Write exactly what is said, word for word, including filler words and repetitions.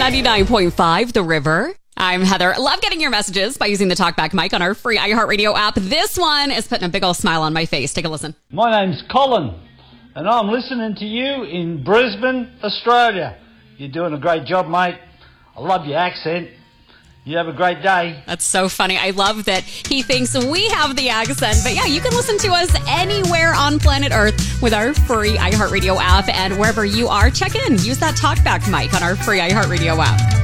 ninety-nine point five The River. I'm Heather. Love getting your messages by using the TalkBack mic on our free iHeartRadio app. This one is putting a big old smile on my face. Take a listen. My name's Colin, and I'm listening to you in Brisbane, Australia. You're doing a great job, mate. I love your accent. You have a great day. That's so funny. I love that he thinks we have the accent. But yeah, you can listen to us anywhere on planet Earth with our free iHeartRadio app. And wherever you are, check in. Use that TalkBack mic on our free iHeartRadio app.